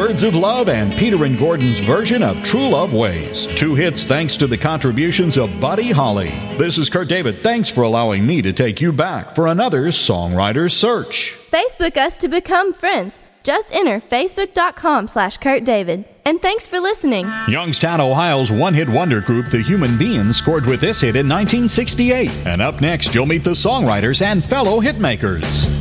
Words of Love and Peter and Gordon's version of True Love Ways. 2 hits thanks to the contributions of Buddy Holly. This is Kurt David. Thanks for allowing me to take you back for another Songwriter's Search. Facebook us to become friends. Just enter facebook.com/Kurt David. And thanks for listening. Youngstown, Ohio's one-hit wonder group, The Human Beings, scored with this hit in 1968. And up next, you'll meet the songwriters and fellow hitmakers.